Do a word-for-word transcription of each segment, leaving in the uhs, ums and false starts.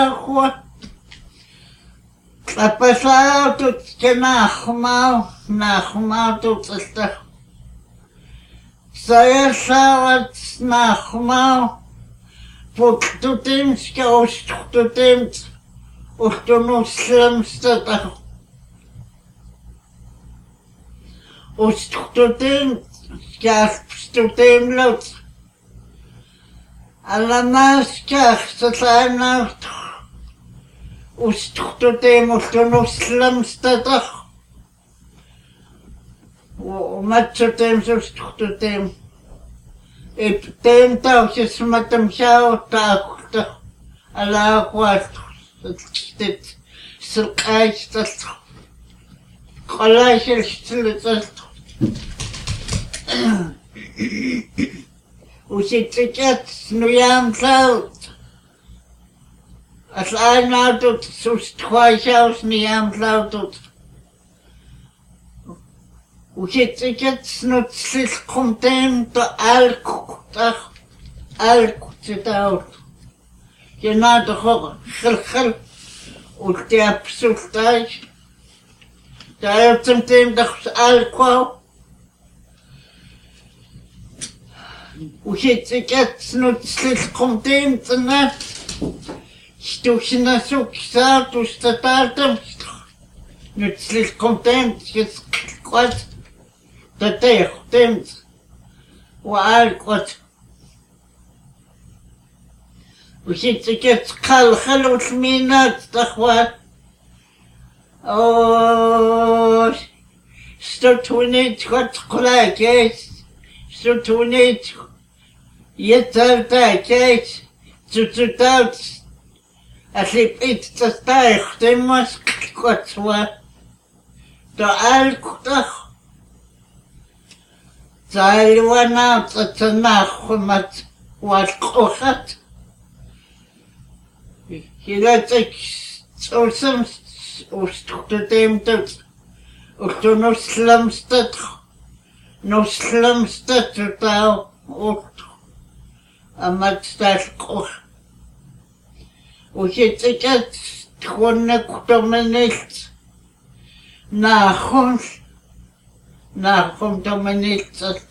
alaqua. Tlapasautut kenahmau, nahmautut alta. Sayasawat nahmau, puttutimska ostutimt, ostunuslamstata. Ostutimt, skafstutimlut. Alamaskach satlainaut. Ostutitim, ostunuslamstata. Matsutim sustutitim. Iptim tausis matam siyaw taakta. Alaquat. Stit. Silqaistat. Qalaisil silitat. Usitikat nuyam tlaut. Atlainautut sustquaisiaus niyam tlautut. Usitikat snutzilqumtim to alkutah. Alkutitaut. Genado ho khilkhil. Ultiapsultai. Taayutimtim dakhs alquau. Usitikat snutzilqumtim tnat. Stuxinasuk satus tatartam. Nutzilqumtim skilquat. Tatayuqtimt. Waalquat. Usitikat qalkhal ulminat takhwat. Oh, stutwinit got qulakes. Stutwinit yetartakes. Tututout. Atlipit tatayuqtimas qilquatwa. To alqutah. Zalwana tatanakhmat walqohat. Hilatik tsulsam ustutimtat. Ustunuslamstat. Nuslamstat tau ut. Amatstalqoh. Usitikat tkhunaktomenelt. Nahun. Nahum dominitsat.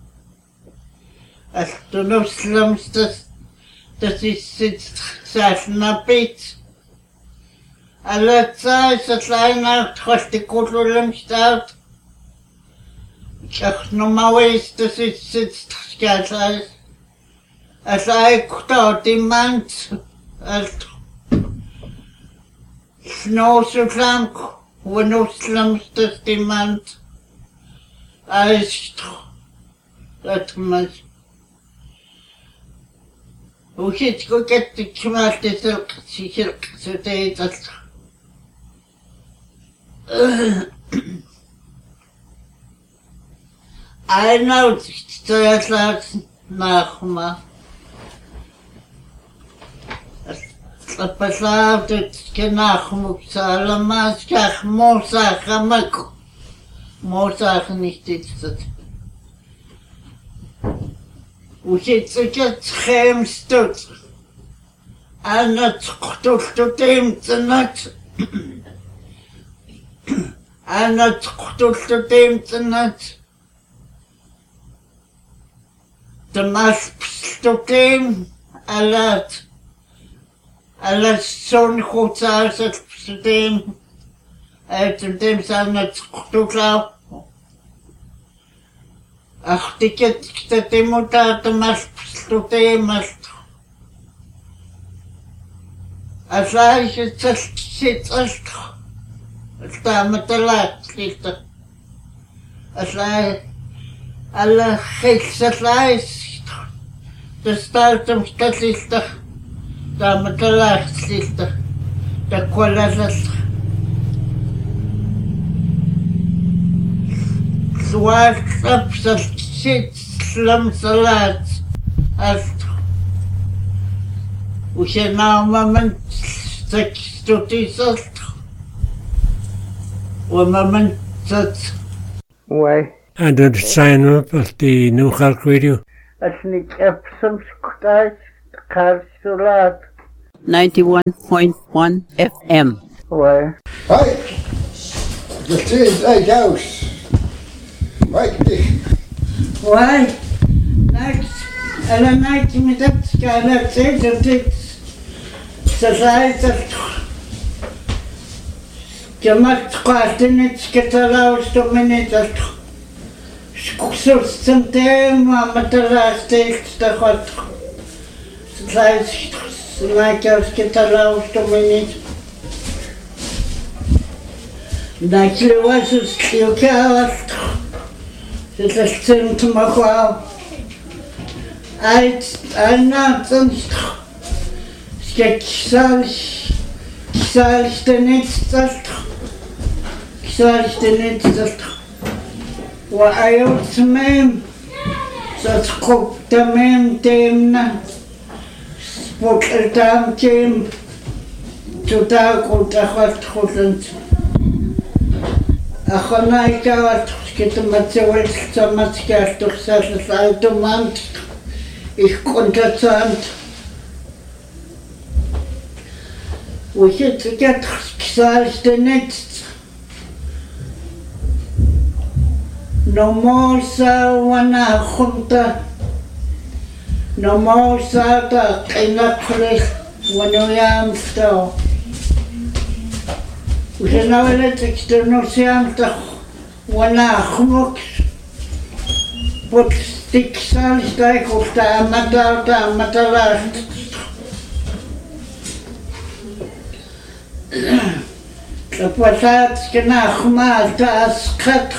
Astunuslamstat. Das ist jetzt Salnapit. Alla Zeit satlaina trostikululamstat. Ach normalerweise das ist jetzt Skatlai. Asai kuta dimant. Alt. Snosuklank. Wanuslamstat dimant. Alstro. Dat mas. Usitko ketti kmaalti silqsi silqsi teitat. Ainaut tsayatlak nakhma. Tlapaslaut kenakhmuk salamas kach mosa khamak. Mosa nicht jetzt. Usitikat khemstut. Anat qtultutim tnat. Anat qtultutim tnat. Tamas pstutim alat. Alat son khutsasat pstutim. Aytutim sanat qtutlaw. Ach, tiket ktatimutata mas pstutimas. Asay sitsalt. Tamatala slita. Asay alla khilsalais. Tastaltum statlista. Tamatala slita. Takwalazal. Swart up the shit slum salat. Allt. Och känna moment sex tutisalt. Och moment sat. Why? And then sign up at the New Khalk Radio. Als niet op soms kruis, kruis salat. ninety-one point one F M. Why? Hi, the trees lighthouse. Right there. Why? Next, alla night med det ska alla tiden till så säger det Jamat qatin sketala ustominit skusus tem matala stek stakhat sai snaika sketala ustominit Naklewas skiokavat Sestim makwa Ait anatun sketsal Kisal stenetsalt Kisal stenetsalt Wa ayot mem Satkop tamem temna Spokerdam tem Tutakot akhat khotlant Achana ikavat skitamatsewel tsamatskastuksalas altumant Ich kontatsant Wishit get kisalstenetst No more sa wana khunta No more sa ta qinaqlih wanuyam sto Wishanawalet externosiam ta wana khmuk But stiksal staikusta matalta matalast Lapasat skena khmal ta askhat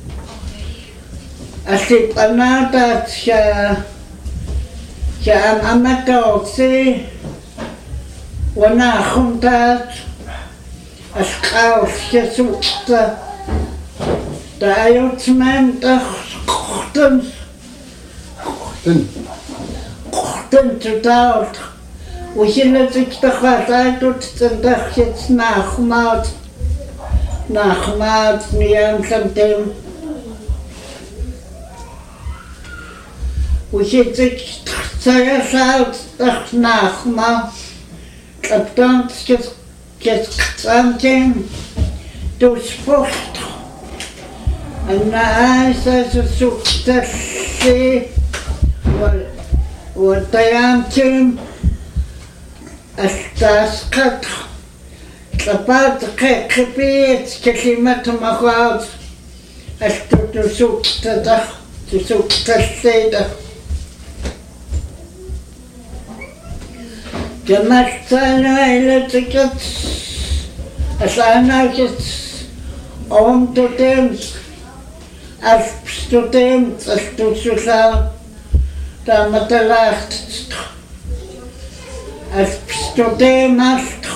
Asipanata sha sha amatoksi wana khumtat askaw shesukta Dayot mem ta khten Then, khten tutaut Wishina tiktakhat tut tsendach jetzt nachmat nachmat niam samtem Wishit tsayasat tach nachma Kaptant kes kes samtem du spocht Anna asa suktasi wal watayamtem Astaskat Kapat kekipit kelimat makhwat Astutu suktada Suktaseda Jamaktana ilatikat Asanakit Om totem Afstotem Astutusla Damatalacht Afstotem Ast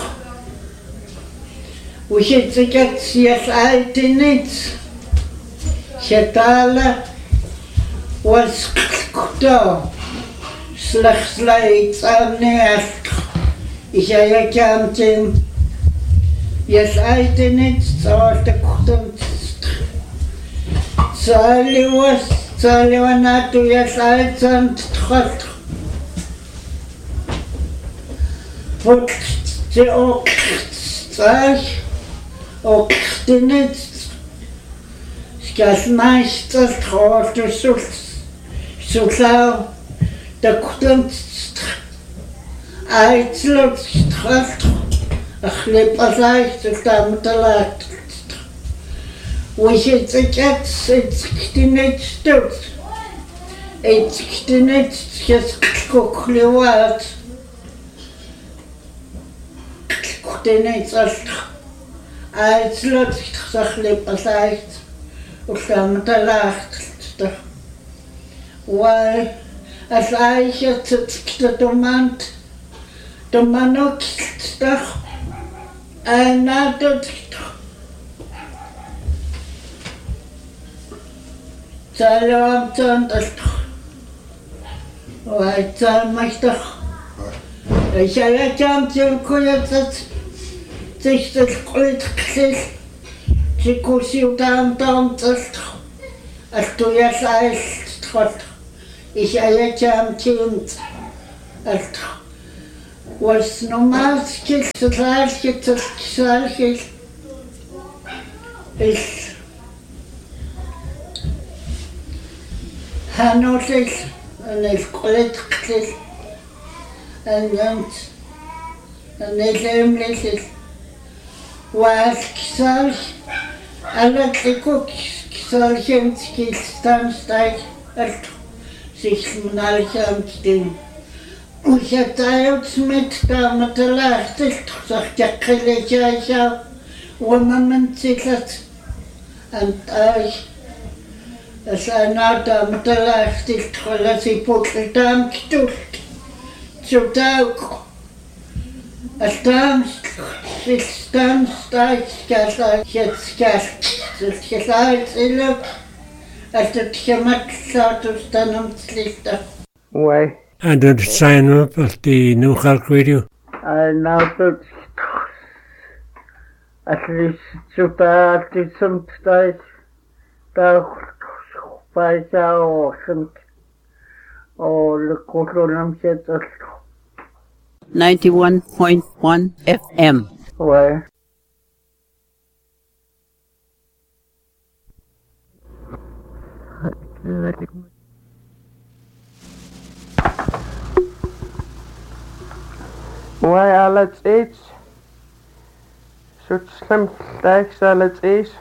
Wishitzikat Sias Altinit Shetala was Kuto Slachslait Amneast Ishayakamtim Yes Altinit Sawta Kutum Sali was Saliwanatu Yes Altant Trot Put the oak Sach Oktinit Skasmeister Trotte Sus Susau Der Kutent Eitslot Strat Achlipasach the Tamatalat Wish it gets it's Ktinit Stut It's Ktinit Skis Kokliwat Ktinit Astr Eitslot Achlipasach Utamatalat Why as I get the demand the manok stuff and not the Salam Santas Why tell my stuff I shall I jump to quiet that six the great kiss she could see down down just as to yes I thought Ich ayacham kind was normalt gleich das gleiche ist Hanotis und ich Kollektlich und und ich ähnliches was gleich alle solchen Skilstansteig sich manchmal den ich hatte jetzt mit da mit der Lacht ich sagt ja keine ja wo man sich hat und ich es einer da mit der Lacht ich lasse ich Buckel dann gestuft zu Tag es dann sich dann steigt ich jetzt das gesagt ist als das gemacht hat und dann ums Licht Why? And did sign up at the New York Radio. I now that at least to that is some stage that by our or the column set ninety-one point one F M. Why? Why all its age? Such slim stacks all its age.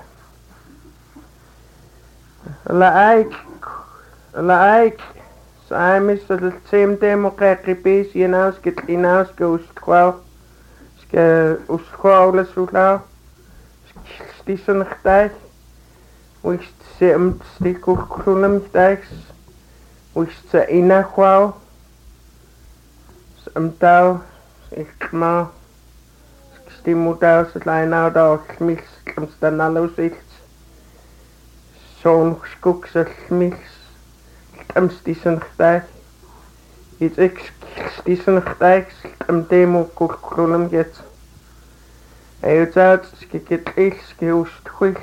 Like, like, so I miss the same demo kekipis, you know, skit in house goes twelve, ske uschool is so low, stissen stijg, which sim stick of krulum stijgs, which the inner qual, some tau. Ik maar stimuleer het lijn nou daar smis om staan alles iets zo'n skoek ze smis om stissen gelijk iets ik stissen gelijk om demo koolkolom get hij uit skik iets geust goed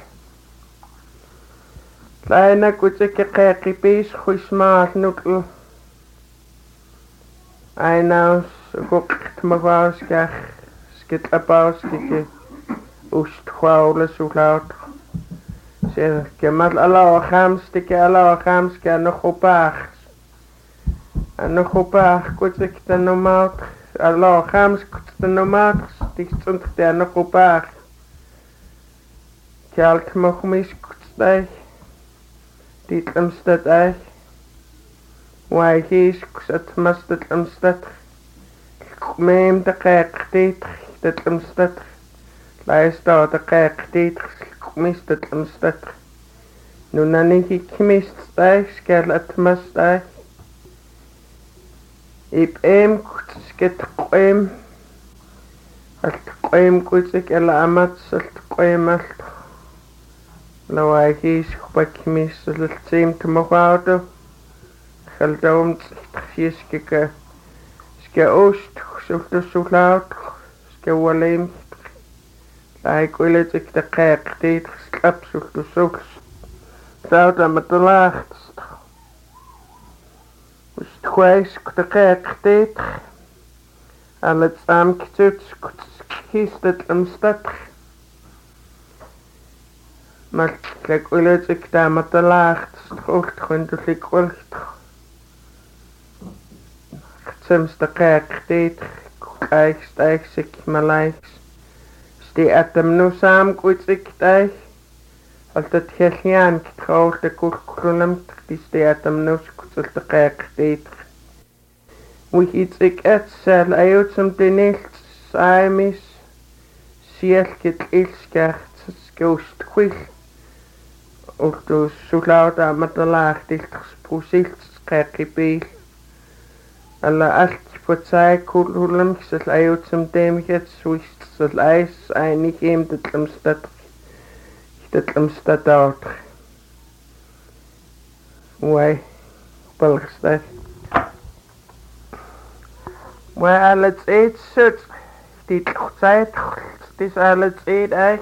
kleine kutje kijk pees goed maar nukkel I know gokt me was gach skit abaus kike ust khawle so laut se kemal ala khams tike ala khams ke no khopach no khopach kutik ta no maut ala khams kutik ta no maut dik sunt ta no khopach kalt mo khmis kutik dit amstad ay why he's kusat mastat amstad Mem دقائق تيتر تتلمستتر لا يستوى دقائق تيتر كميست تتلمستتر نونانيكي كميست تايش كال أتمس تايش إب إم كتسكت قيم ألت قيم كتسك إلا أمات سلت قيم ألت لو أكيش خبا كميست للتيم تمغاودو خلدوم تخيشكك Ska oost, zultu zoelaut, ska waleem, laik willet ik de kijk, dit geslap, zultu zoeks, zout aan met de laagst. Dus het gwijs, de kijk, dit, al het saamketut, kiest het een stad. Maar laik willet ik daar met de laagst, goed, gewoon dus ik willet. Soms de kijk dit, kijk stijg ik mijn lijks. Stie het hem nu samen goed ik stijg. Als het heel getrouwd de koelkrulem, die stie het hem nu goed de kijk dit. Hoe iets ik het zal uit som de niet saai mis. Zie ik het ilskert, skoost goed. Of dus zo laut aan met de laag dit gesproesicht, kijk ik bij. Alla allt på sig kulhulum så läut som demget swift så läs einig im detlemstad detlemstad out why balgstad why alles eet sut dit tijd dis alles eet ei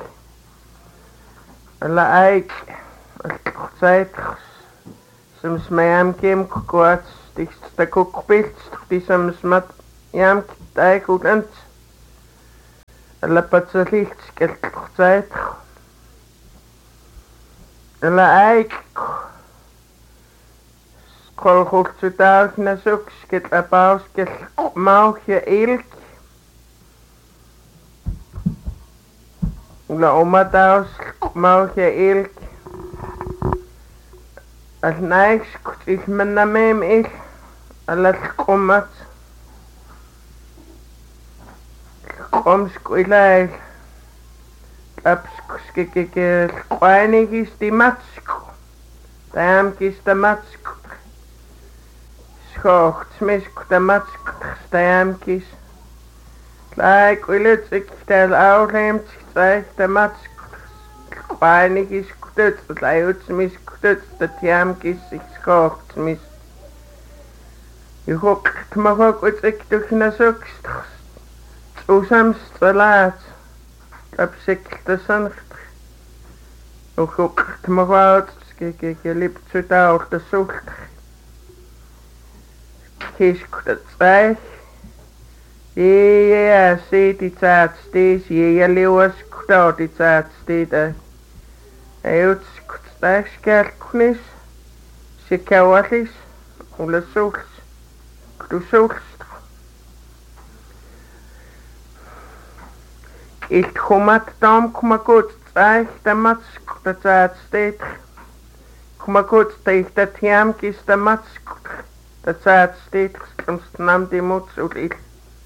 alla eik tijd soms my am kem kort dis de kookpit dis soms met jam tai kulant alla patsalit skeltzait alla aik kol khultsutar nasuk sket apaus kel mau je ilk la omataus mau je ilk al naiks kutil mennamem il alla qomat Omsk ilai apsk skikike kwainigis di matsk tamkis da matsk schocht smisk da matsk tamkis like willets ik tel aulemt zeig da matsk kwainigis kutut layut smisk kutut da tamkis ik schocht smis je hokt magok ik tukna sukst Usam stralat kapsik de sanft och ook tmagaat skike gelip tsuta och de sucht kisk de zwei je ja se die tat stees je ja lewas kuta die tat stede eut skutstag skelknis se kawalis ula sucht du sucht Ich kommat dam komma gut zeig der matsk der zat steht komma gut steht der tiam kis der matsk der zat steht komst nam die muts und ich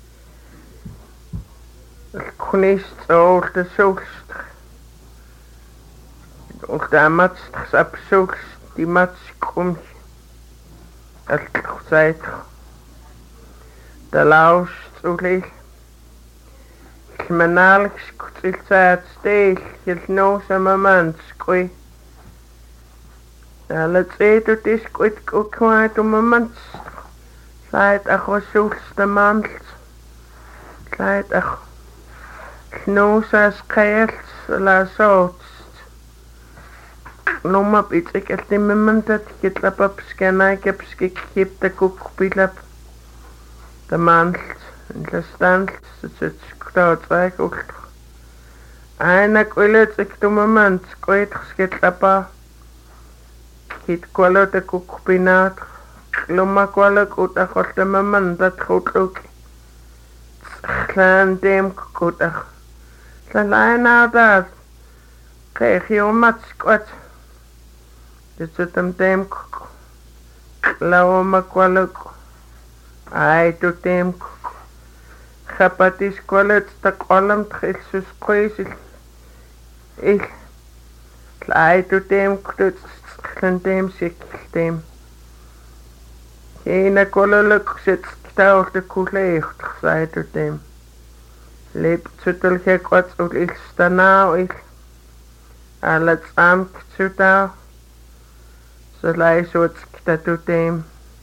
kunist so der sucht und der matsk absucht die matsk kommt als zeit der laus und ich Manal skutilsat stel helt no sama manskui Alla tsetu tiskuit kukwait umamans Lait ach wasulsta mans Lait ach Knosas kaels la sootst Loma pitsik el timmemantat kitlapap skanai kepskik kip ta kukpilap Ta mans La stans het sktaut zweig ook Aina kuilet ik tu moment skoit skitlapa Kit kwalo te kukpinaat Loma kwalo kuta kholte moment dat goed ook Klan dem kuta Klan laina dat Kreeg je om mat skwat Dit zit hem dem kuk Klauw ma kwalo Ai tu dem kuk Chapatis kwalet ta kwalam tchilsus qoisil Il Klai tu dem kut Klan dem sikil dem Hena kwaloluk sit Ktaur de kuleegt Sai tu dem Leep tsutul he kwats ul il stanau il Alat am ktutau Salai sots kta tu dem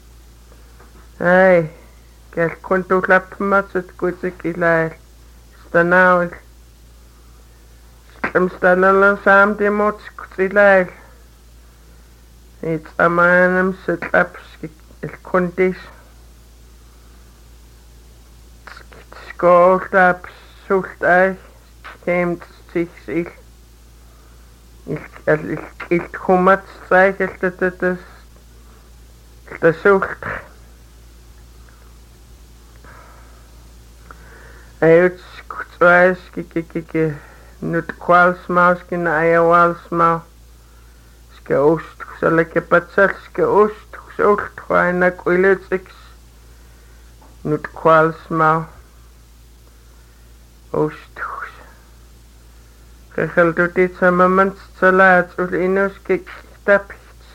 Hey Kel kuntu lapmat kutsik ilail stanaul Stem stanalan sam demot kutsilail It's amanam sit lapsk il kuntis Skolt ap sult ai Kemt sich sich Il il il kumat zeig il dat dat dat sult Uit skutwijs kikikiki nut kwalsmaus kin ayawalsma ske oost zal ik patsal ske oost zocht kwaina kwiletsix nut kwalsma oost Regel doet dit moment salaat ul inus kik tapits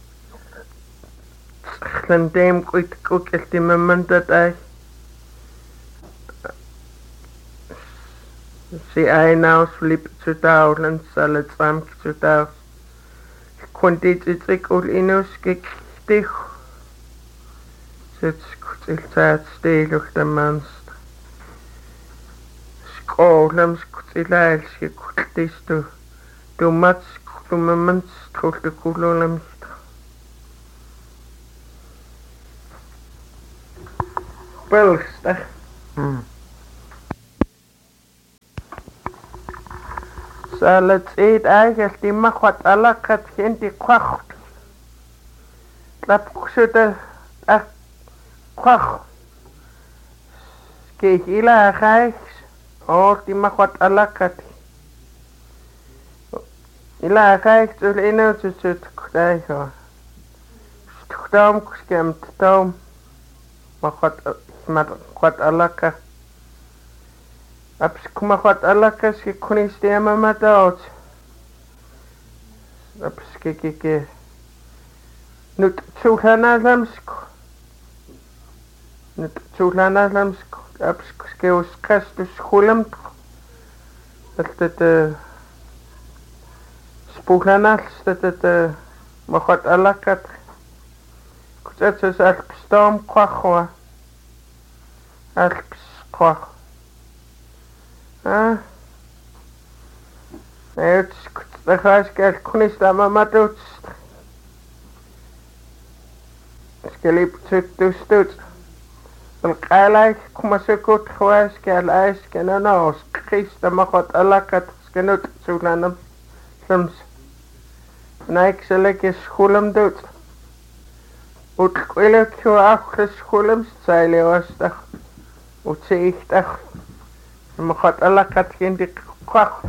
Glen dem kwit kuk el die moment dat ai Si einaus flip zu taulen, salet samk zu taus. Kondit ik ul inus gektig. Zit skutil zaad steelig de manst. Skolem skutil eils gekultis du. Du mats skutume manst trok de kulolem. Belgstag. Salat eet eigenlijk die mag wat alakat geen die kwacht. Lap kusuta ah kwach. Kijk ila gais. Oh die mag wat alakat. Ila gais ul ino tsut kudai ho. Stukdam kuskem ttom. Mag wat mat wat alakat. Aps kuma wat alakas ki kunis de mama daot. Aps ki ki ki. Nut tsulana lamsko. Nut tsulana lamsko. Aps ke us kastus khulam. Dat het spoelana dat het mag wat alakat. Kutset so alp storm kwachwa. Alp kwach. Ah. Het de gaaskel kunis da mama doet. Skelip tut dus doet. Al kaalai kuma se goed gewas kel ais ken nou Christa mag wat alakat skenut zulanam soms. Naik selek schoolem doet. Ut kwele kyo af schoolem zeile was dag. Ut se ich dag. Mag wat alakat geen die kwach.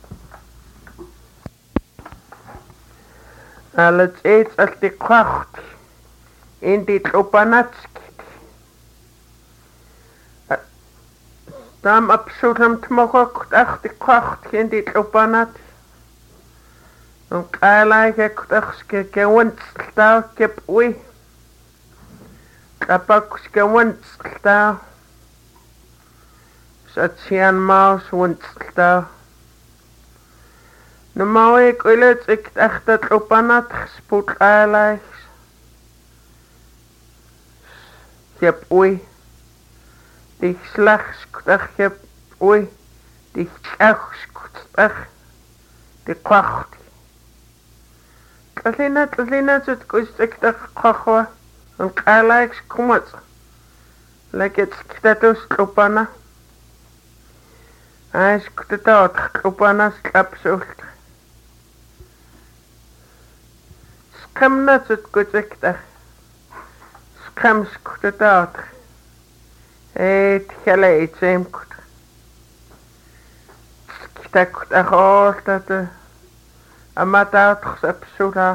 Alles eet als die kwach. In die opanatski. Dam absoluut mogelijk echt die kwach geen die opanat. En kaalai ik echt gewend staan kip ui. Kapak gewend staan. Zat zien maus wend staan. Normaal ik wil het ik echt dat opanat gespoed kaalai. Kip ui. Die slechts kutach heb ui. Die echt kutach. Die kwacht. Alina, alina, zit kust ik dat kwachwa. En kaalaiks kumat. Lek het status opana. Hij is kutatot opana slapsult. Skam zit kust ik dat. Skam kutatot. Het geleid zijn kut. Skita kutach all dat de. Amatat gesapsura.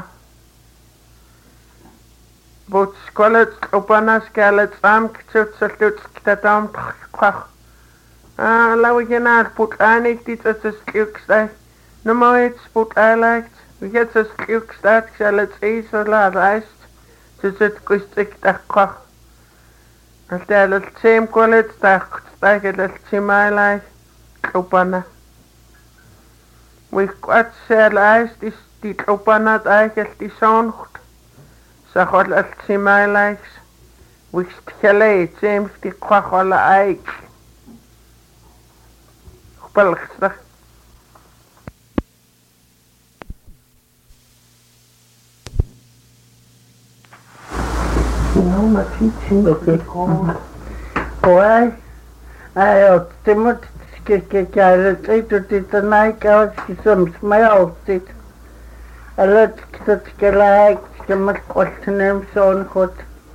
Bot skolet opana skalet am ktsut salut skitatam kwach. Ah, lawe genaar put anik dit as skukstay. No mooit put alakt. Wie het as skukstad skalet is so la reist. Zit kustik tak kwach. Als der het seem kolet tak tak het simailai opana. We kwat serlijst is die opanat eigenlijk die zo'n goed. Zeg wat het zien mij lijkt. We geleid zijn die kwach alle eik. Gepelgstag. Nou, maar iets in de grond. Hoi. Hij had timot. Kijk, kijk, het eet dat dit een eik uit, soms mij altijd. En het dat gelijk, je moet kort nemen zo'n goed.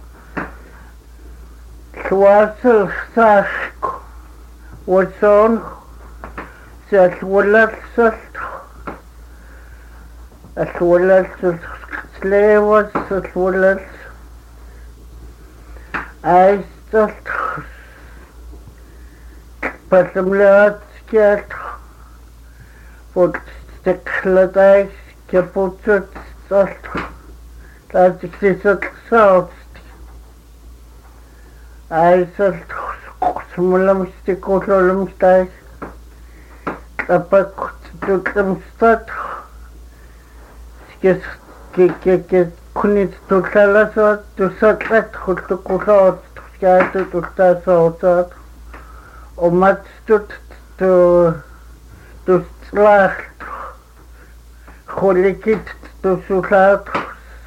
Zwaasel zag, wat zo'n, zet wollert zult. Het wollert zult sleeuwen, het wollert. Hij zult. Pasumlaatskiat pot stekladais keputsut salt laatsikisat saust aisalt smulamstikulolamstais tapak tutamstat skes ke ke ke kunit tutlalasat tusatlat khultukulat skaitu tutasautat Omdat het te te slacht, gelukkig te zoet,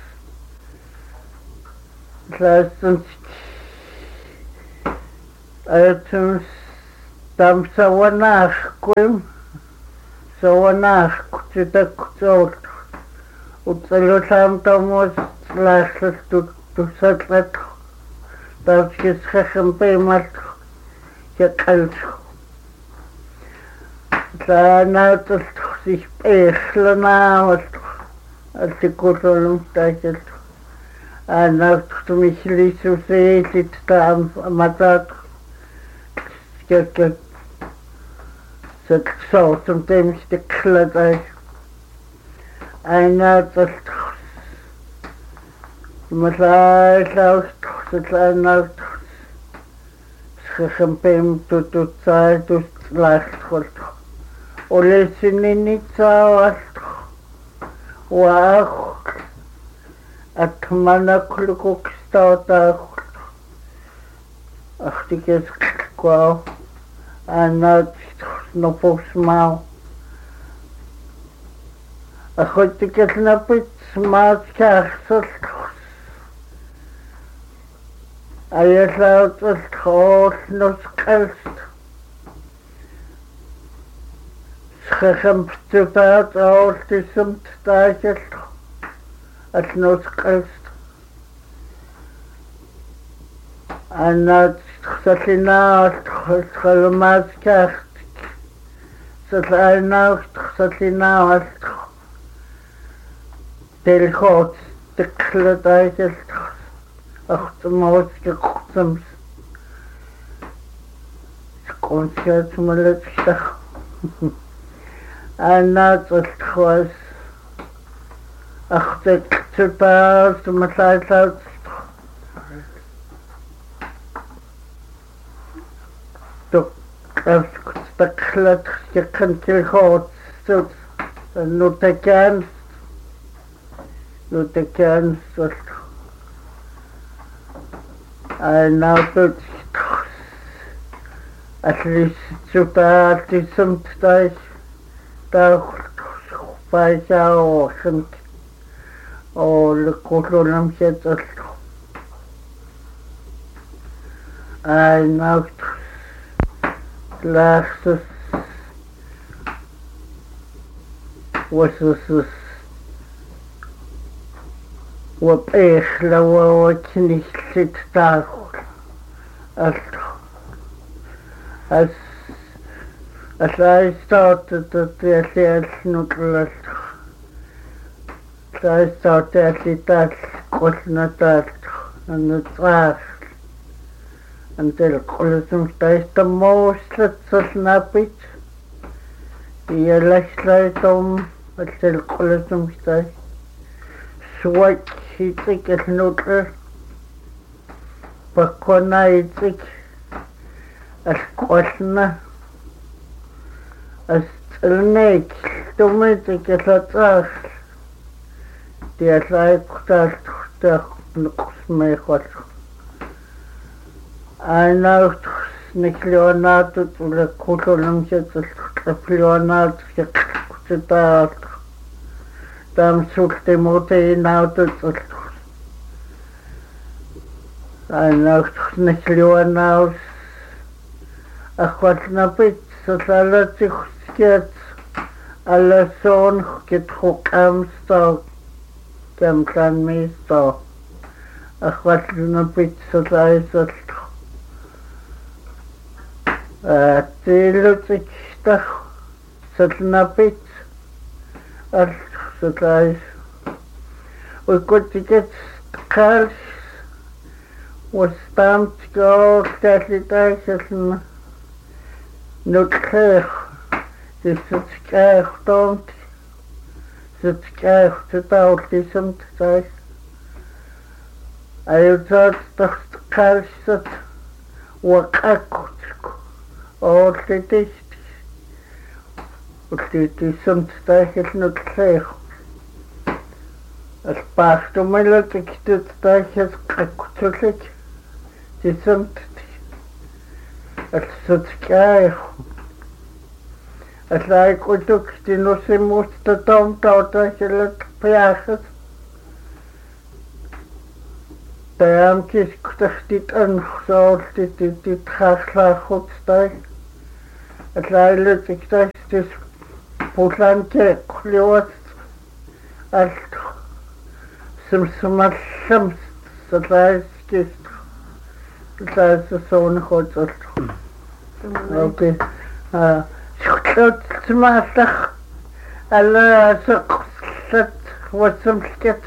laatstens Atum tam sawanach quim sawanach kutitakut utsalutam tamos laslas tu tu satlat tarkis khakhampe mat yakalt la naut sich pechlana wat artikulum tajel ana mich lisu se sit tam matat get so so sometimes the club I I know that masai laus so know schampem tu tu sai tu last hol ole sinini tsa wa atmana klukuk stata ach dikes kwa ana no posmau a khot dikes na pit smart karsel ayesla tos khos no skalst schacham ptupat aus diesem tagel at no skalst ana Satlina, Salmas Kast, Satlina, Satlina, Telhot, the Cladaitel, of the most customs. Concert Maletta. And that was a the pass to my side out. Staklet je kan til hot so no te kan no te kan so I now put at least so that is some stage da by sao and all the column set I now last was this what ich la what nicht sit da as as as I started to the nuclear I started to that was not that and the trash until colosum stays the most let's snap it the electric um until colosum stays switch it is neutral but when I think as question as make to make it as a trash the like that the looks me what I know Leonardo to the column set the Leonardo to that Dam took the motor now to I know Leonardo a quatna bit so that you get a lesson get hook am stop can can me stop a quatna bit so that Tilutich Satnapit at Satais. We could get cars was stamped gold Catholic not clear. This is clear, don't it's clear to tell some size. I thought the cars that were acute. All the dish, but it is some stuff is not clear. As past to my little kid, stuff is cracked. It is some as such care. As I could look, the no se most the tom daughter, she let piaches. Taam kiskutahtit anxooltit tit xarlaarxutstai atlailutiktastis pullankeeqliuat alt simsimallam salaiskis salaisasoonixotsalt okay ah schutlutmaallaq alla seqslat watsamlket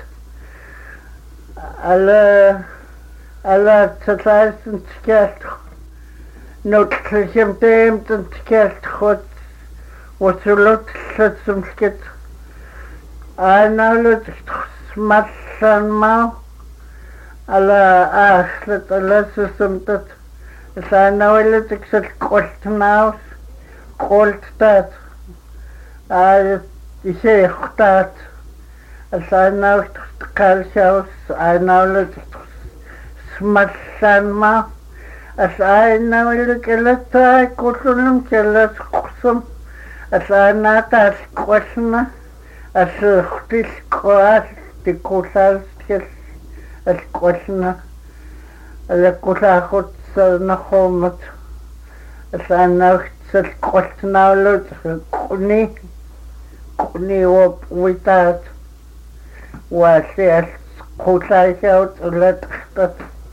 alla alla salaisintkelt notkhim teemtentkelt khot watsulut satsumlket analut smallan ma alla akhlat alla susumtat saanawillut iksal qoltnaus qoltat ay isheeqtat saanawt qalshaus aanawlut smallan ma asaanawillut kelatay kullunum kelat qusum asaanatal qolna asxtil qoal tikullalskel alqolna alaqulaaqut sanaqomat asaanawtsal qoltnawlut quni quni witat wasial qulaaqut ulatqtat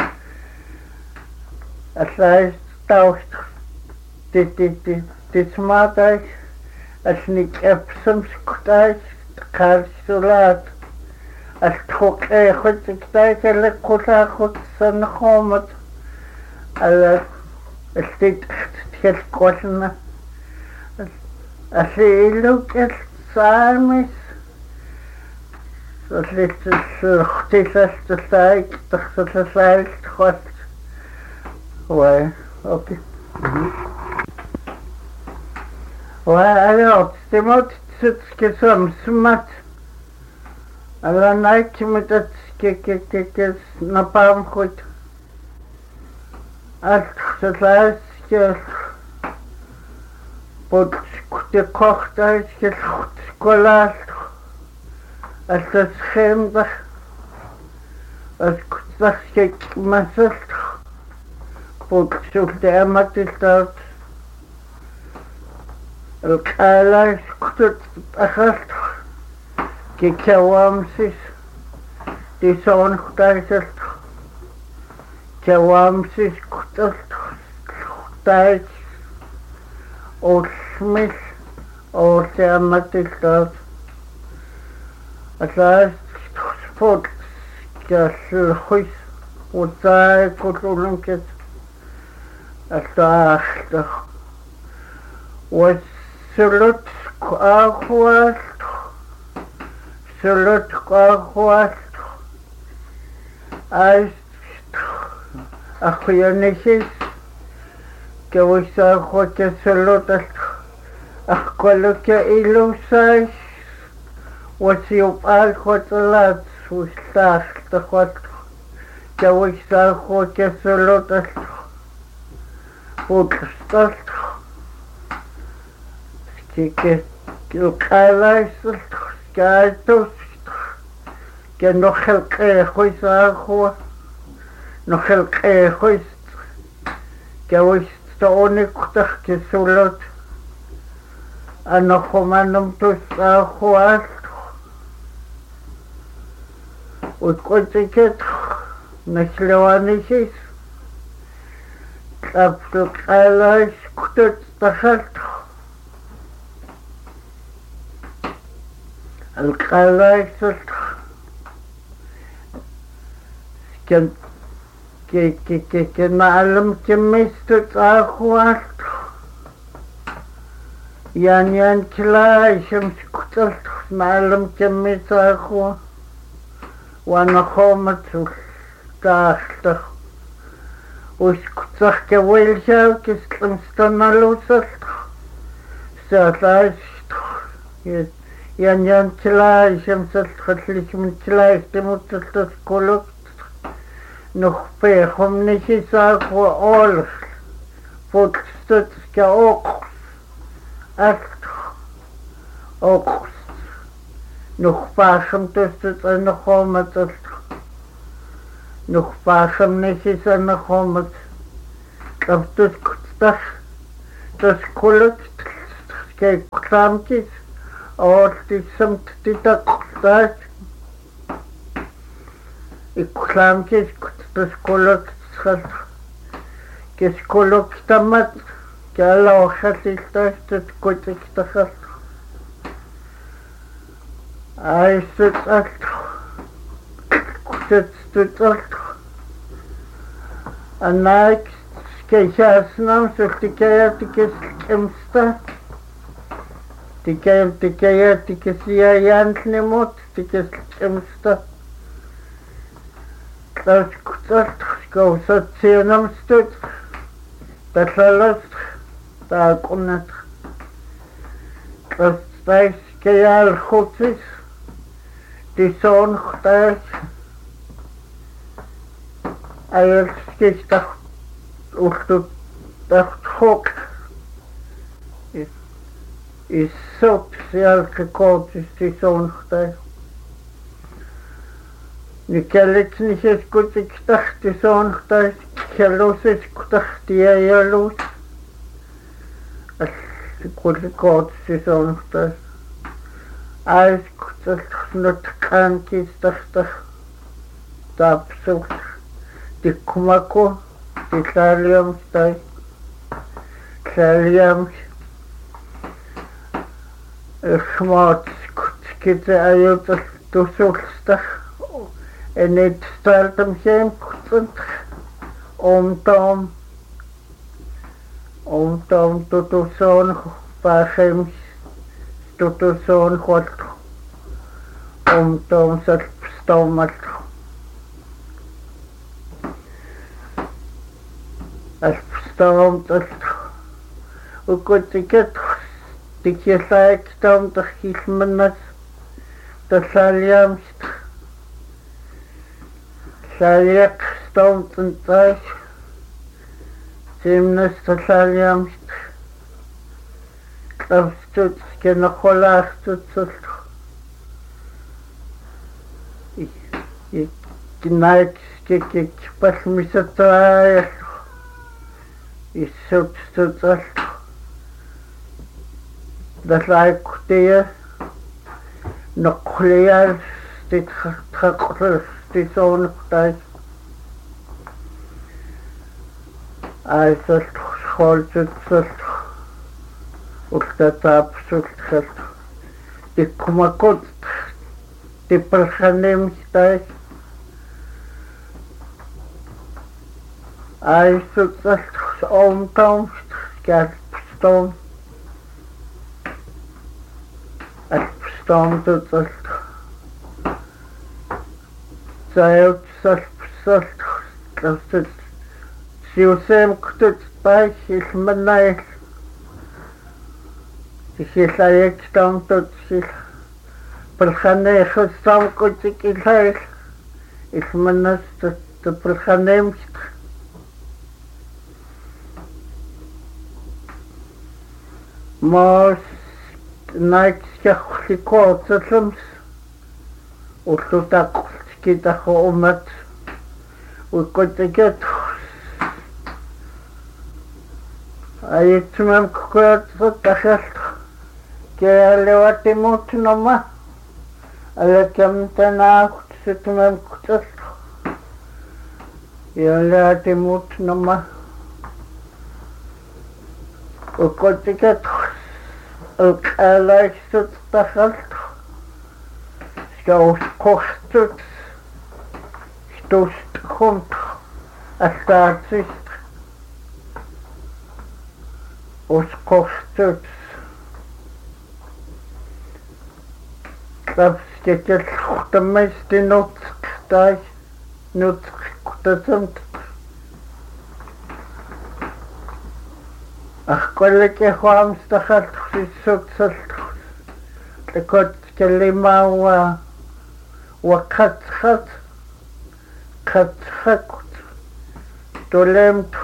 asais tawst titi tismatai asnik epsum sktai qarsulat asthuqe khutsktai kele qulaaqut sanaqomat ala estit tkel qolna asilukel saamis slit skhtisastsaik takhsasaik khot ouais okay ouais alors c'est moi que som smat alors naik mit dat ke ke ke ke napam khut alt sas ke pot te kochtai ke skolas als das schemda als kutsach ke masal pot sulte amatiltat القالاش كتت أخذت كي كوامسيس تيسون ختايسلت كوامسيس كتت ختايس أوسميس أوسياماتيلتات أساس سبوت كالخيس وطاي كتولن كت أساس was Sulut Quahwat Sulut Quahwat as Akhyanishes Kawisa Hoka Sulut Akhwaluka Ilusai was you all what a lot was stark the what Kawisa Hoka Sulut Hoka que que o cara gatos que no el que coisa agua no el que coisa que hoy está único que solo a no comanum tus agua o coche que no se lo van a decir la cara es que está القلايس كان كي كي كي كان معلم كميست أخوات يعني يعني كلا شمس كتلت معلم كميست أخوات وأنا خامت وستاخت وسكتخ كويل شاو كسلم ستنالوسل ستاخت yan yan tla shamsat khatlik min tla istemut kolok noch pe khomne shi sa ko ol fot stot ka ok ast ok noch pa sham tostot noch khomat nog vaargemnisisannachommet of dus kutstas dus kulut kijk klamtjes or die samt die dat kutstas ik klamtjes dus kulut schalt kes kulut tamat kala khatiltas dus kutik tahat ai sit at sit sit at anak skejasnam sultikaya tikes emsta tikaya tikaya tikesia yantnemot tikes emsta tas kutsat skausat senam stut tatlalas ta kunat tas tais kayal khutsis die zoon getuig hij is toch ook dat schok is is zo speciaal gekocht is die zoon getuig nu kan ik niet eens goed ik dacht die zoon getuig geloos is gedacht die hij los als ik goed gekocht is die zoon getuig Als ik het kan kies dacht dat zo die kumako die klariam stai klariam schmaat kutskite ayot to solstag en het stelt hem geen kutsend om tam om tam tot de zon vaargems tot de zon god om tam zat stomat als stomt het hoe goed ik het die je zei stomt de giesmenes de saljamst saljak stomt een thuis zimnes de saljamst dat stoot ke nog wel stoot zo ik ik kijk kijk ik pas mis het daar is zo stoot dat dat lijkt die nog leer dit gaat dit zo'n tijd als het school zit ook dat absoluut gaat die kom ik goed die persoon tijd als het omkomst gaat stom het stond het het zij zelf zelf dat het zielsem het bij is mij die zei ik stond het zich persoon gestaan kon ik het is mij dat de persoon maar Night skaklikot soms och så tack skita homat och kontaket ay tumam kokot så takhast ke lewati mot noma ala kam tana tumam kokot ya lewati mot noma och kontaket ook lijkt het dat zo kost het stost grond als dat is ons kost het dat is het de meeste not dat not dat zijn ach kollek je kwam staat zo zo de kot kelima wa wa kat kat kat kat dolem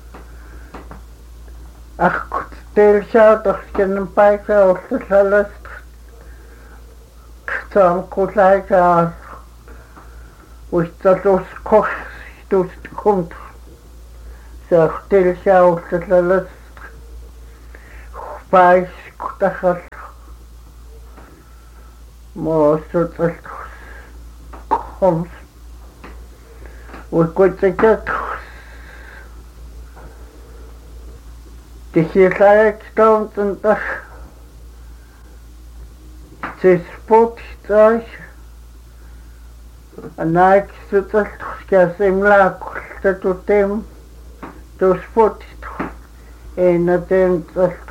ach tel zou toch kunnen pakken of het alles tam kutlaika was dat los kost tust komt sa'chtil siawllalalas pais kutachal moosutalt koms ukutsakat tihilayak tauntsantach tisput tash anak sutalt kasimlaakul tutem tusput enatem talt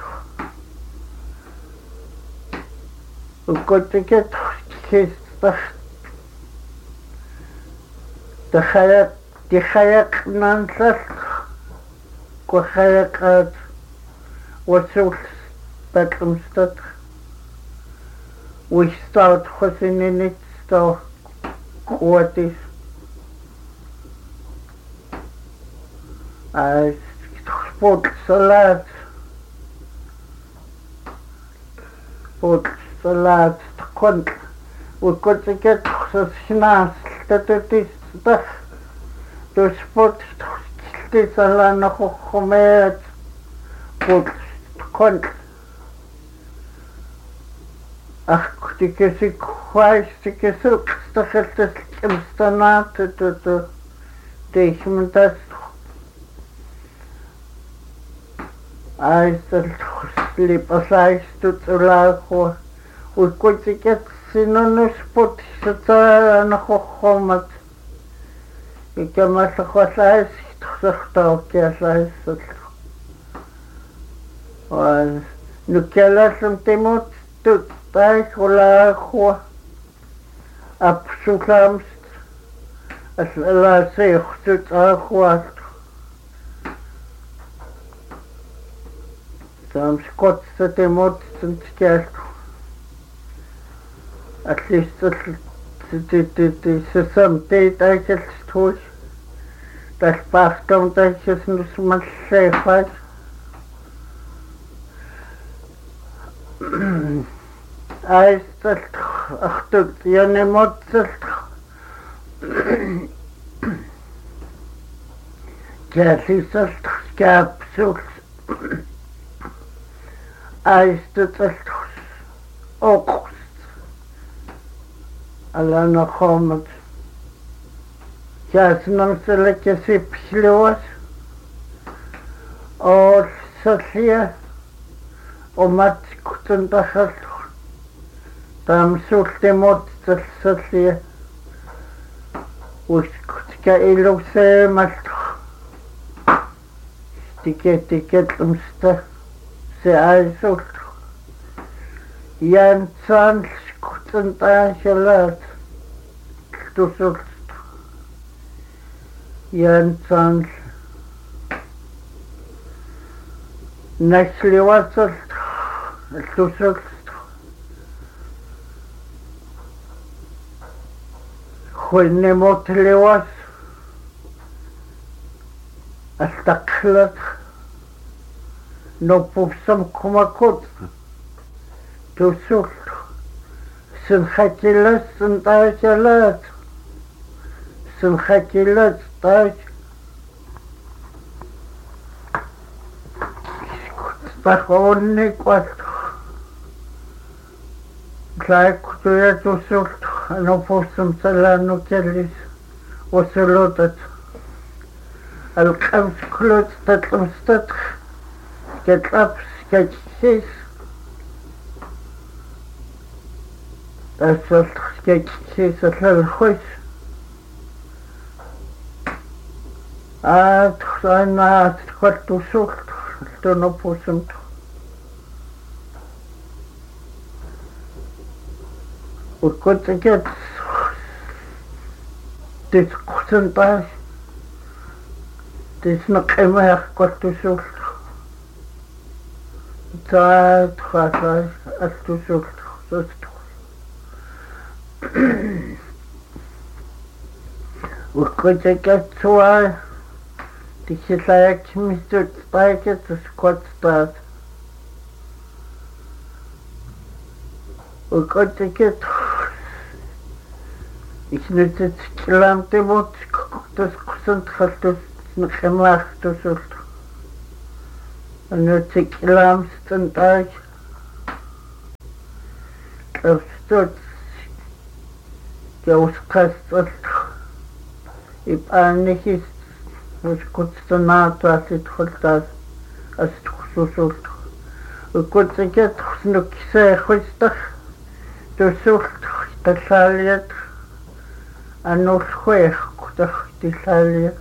ukutsakat kistach تخيق تخيق ننسل وخيقات وسول باتلمستد ويستاوت خسنينيت ستاو قواتيس از سبوت صلاة سبوت صلاة تكون وكنت كت خصوص شناس تتتيس بس تسبوت تسلا نخو خميت بوت كنت أخ تكسي كويس تكسي استخلت المستنات تتو تيش من تستو عايز اللي بصايش تتلاقوا وكنت كت سنو نسبوت ستالا نخو خمت كما تخوصايس تخصختاو كياسايس ونكالاسم تيموت تتايش ولا أخوة أبسوكامست أسألا سيخ تتاخوات تامسكوت ستيموت تنتكالتو أتليست سسمتي تايشل ستوش das Bachtum, das ist nicht mal schäfert. Eis, das, ach du, ja ne Motzel. Das ist das Skapsus. Eis, das ist August. Allah noch kommt. Я знам се леке си пшлюваш от София, о матскутен дахал, там султе мотцел София, ускутка илусе малто, стике тикет умста, се айсулто, ян цан скутен дахалат, тусулто, Янцан насливаться слушать хоть не мотливать остаклад но пусам кумакот тусул сын хотелось сын тайчалат сын хотелось так пахонный кот так кто я тусил но пустым салану келис وسلوطت القمس كلوت تتلمستت كتلبس كتشيس تسلت كتشيس الخوش А, она хоть усух, что на пусом. Вот как это, ты кусенташ, ты снакемах, как усух. Да, хасай, от усух, что вот как это, ты считаешь, мистер Спайкет, скот стат. Вот как это, ich nütze Kilometer, tusqsuntraltus neqemaartusult anutik ilaamstun taak qerstut jausqassalt ipaanihis uskutstunaatuasitqultaas astuqsusult ukutsikit nukkiseeqquistar tusult tallaaliat annulhueqqutar tillaalia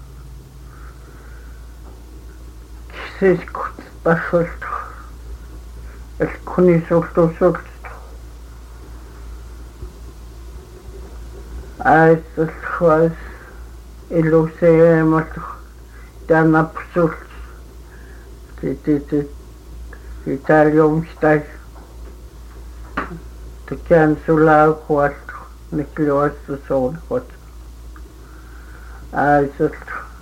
kissiskut passult alkunisultusult aissalhuas illuseemat tanapsult titit Italiumstai Tukian sulaa kuat nikliwasta soulkot aisat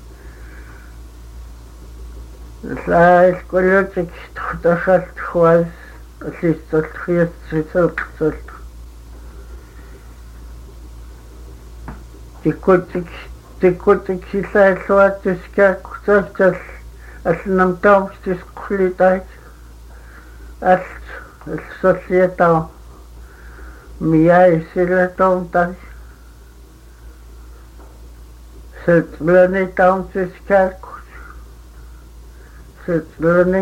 Lais kuljutik tuxtasalt huas asistat khiyatsisalqsalt Tikutik tikutik hilailluatiskaaqqusartal alnam taumstisqulitaik allt alsolliatao miaisilatauntaq setblani taumsiskaakkus setblani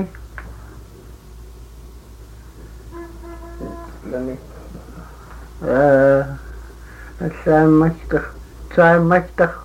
setblani aa allammaktaq saammaktaq